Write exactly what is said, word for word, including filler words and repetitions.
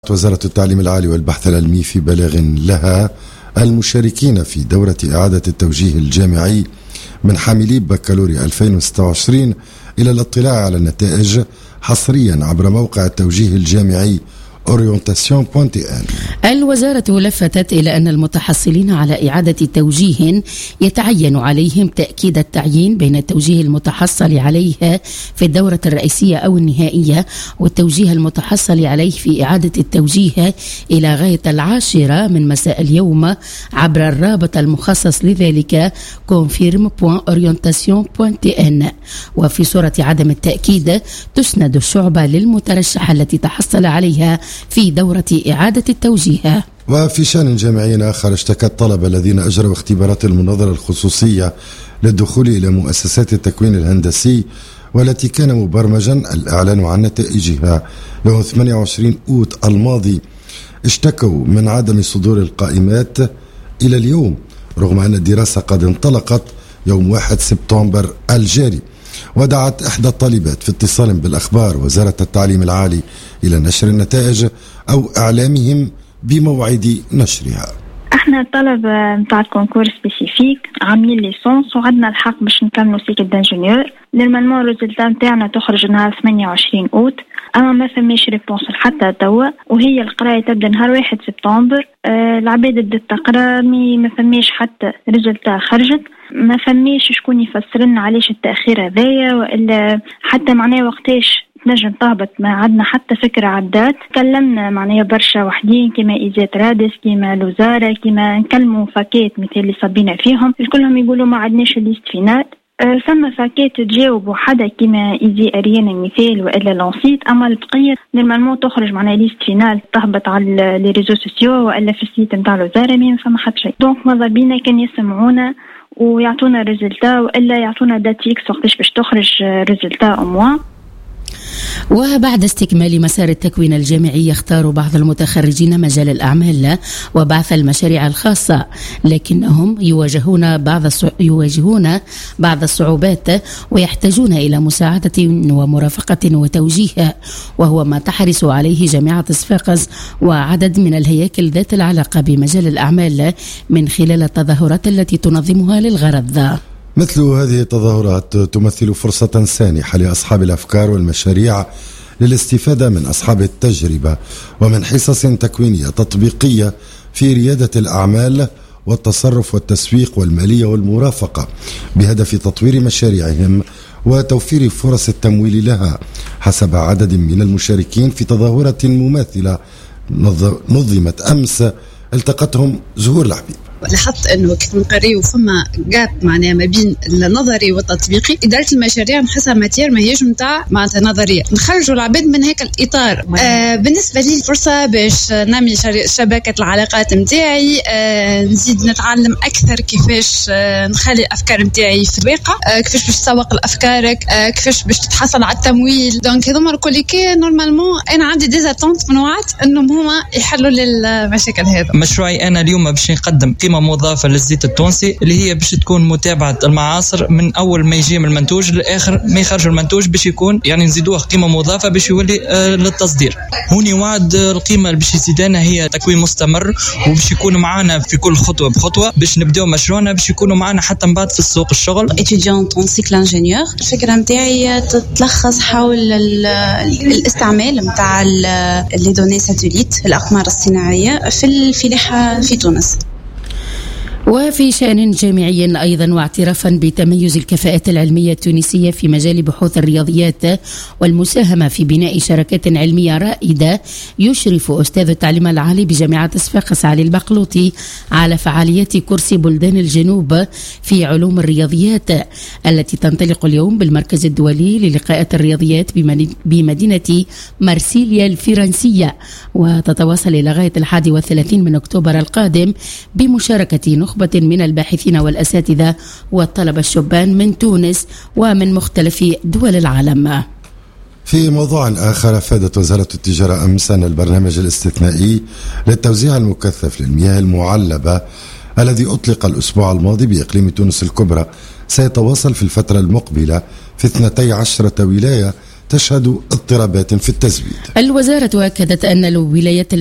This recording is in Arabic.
وزارة التعليم العالي والبحث العلمي في بلاغ لها المشاركين في دورة إعادة التوجيه الجامعي من حاملي بكالوريا ألفين وستة وعشرين إلى الاطلاع على النتائج حصريا عبر موقع التوجيه الجامعي أورينتاسيون دوت تي إن. الوزارة لفتت إلى أن المتحصلين على إعادة توجيه يتعين عليهم تأكيد التعيين بين التوجيه المتحصل عليه في الدورة الرئيسية أو النهائية والتوجيه المتحصل عليه في إعادة التوجيه إلى غاية العاشرة من مساء اليوم عبر الرابط المخصص لذلك confirm دوت orientation دوت تي إن. وفي صورة عدم التأكيد تسند الشعبة للمترشح التي تحصل عليها في دورة إعادة التوجيه. وفي شأن جامعي آخر، اشتكى الطلبة الذين أجروا اختبارات المناظرة الخصوصية للدخول إلى مؤسسات التكوين الهندسي والتي كان مبرمجا الإعلان عن نتائجها يوم ثمانية وعشرين أوت الماضي، اشتكوا من عدم صدور القائمات إلى اليوم رغم أن الدراسة قد انطلقت يوم واحد سبتمبر الجاري. ودعت إحدى الطالبات في اتصال بالأخبار وزارة التعليم العالي إلى نشر النتائج أو إعلامهم بموعد نشرها. احنا الطلبة متاع الكونكور سبيسيفيك عاملين ليسونس وعندنا الحق باش نكملوا سيكل دانجونيور. نورمالمون الريزلتا نتاعنا تخرج نهار ثمانية وعشرين أوت، اما ما فماش ريبونس حتى توا، وهي القرايه تبدا نهار واحد سبتمبر. أه العباد بدات تقرا مي ما فماش حتى ريزلتا خرجت، ما فماش شكون يفسر لنا علاش التاخير هذايا، والا حتى معناه وقتاش نجم تهبط ما عندنا حتى فكرة عدات. كلمنا معناها برشا وحدين كما إيزات رادس كما لوزارة كما نكلموا فاكات مثل اللي صبينا فيهم، الكلهم يقولوا ما عدناش الليست فينال. أه ثم فاكات تجاوبوا حدا كما إيزي أريانا مثال وإلا لانسيت، أما البقية نورمالمون تخرج معنا ليست فينال تهبط على لي ريزو سوسيو وإلا في السيت نتاع الوزارة، ما فما حتى شيء. دونك ماذا بينا كان يسمعونا ويعطونا ريزلتا وإلا يعطونا دات فيكس وقتاش باش تخرج ريزلتا أو موان. وبعد استكمال مسار التكوين الجامعي يختار بعض المتخرجين مجال الأعمال وبعث المشاريع الخاصة، لكنهم يواجهون بعض يواجهون بعض الصعوبات ويحتاجون إلى مساعدة ومرافقة وتوجيه، وهو ما تحرص عليه جامعة صفاقس وعدد من الهياكل ذات العلاقة بمجال الأعمال من خلال التظاهرات التي تنظمها للغرض. مثل هذه التظاهرات تمثل فرصة سانحة لأصحاب الأفكار والمشاريع للاستفادة من أصحاب التجربة ومن حصص تكوينية تطبيقية في ريادة الأعمال والتصرف والتسويق والمالية والمرافقة بهدف تطوير مشاريعهم وتوفير فرص التمويل لها، حسب عدد من المشاركين في تظاهرة مماثلة نظمت أمس التقتهم زهور الحبيب. لاحظت انه كيف نقريو فما جاب معناها ما بين النظري والتطبيقي. اداره المشاريع نحسها ماتير ما هيش نتاع معناتها نظريه، نخرجوا العباد من هيك الاطار. آه بالنسبه لي فرصه باش نعمل شبكه العلاقات نتاعي، آه نزيد نتعلم اكثر كيفاش آه نخلي الافكار نتاعي في الواقع، آه كيفاش باش تسوق لافكارك، آه كيفاش باش تتحصل على التمويل. دونك هذوما الكل كي نورمالمون انا عندي ديزاتونت من وعد انهم هما يحلوا للمشاكل هذا. مشروعي انا اليوم باش نقدم قيمة مضافة للزيت التونسي اللي هي باش تكون متابعة المعاصر من أول ما يجي من المنتوج لآخر ما يخرج المنتوج، باش يكون يعني نزيدوه قيمة مضافة باش يولي آه للتصدير. هوني وعد القيمة اللي باش يزيدنا هي تكوين مستمر وباش يكونوا معنا في كل خطوة بخطوة باش نبدأوا مشروعنا باش يكونوا معنا حتى من بعد في السوق الشغل. étudiant en cycle ingénieur. الفكرة متاعي تتلخص حول الاستعمال متاع لي دوني ساتيليت الأقمار الصناعية في الفلاحة في تونس. وفي شأن جامعي أيضا، واعترافا بتميز الكفاءات العلمية التونسية في مجال بحوث الرياضيات والمساهمة في بناء شركات علمية رائدة، يشرف أستاذ التعليم العالي بجامعة صفاقس علي البقلوطي على فعاليات كرسي بلدان الجنوب في علوم الرياضيات التي تنطلق اليوم بالمركز الدولي للقاءات الرياضيات بمدينة مارسيليا الفرنسية، وتتواصل إلى غاية الحادي والثلاثين من أكتوبر القادم بمشاركة نخبة من الباحثين والأساتذة والطلبة الشبان من تونس ومن مختلف دول العالم. في موضوع آخر، أفادت وزارة التجارة أمس أن البرنامج الاستثنائي للتوزيع المكثف للمياه المعلبة الذي أطلق الأسبوع الماضي بإقليم تونس الكبرى سيتواصل في الفترة المقبلة في اثنتي عشرة ولاية تشهد اضطرابات في التزويد. الوزارة أكدت أن الولايات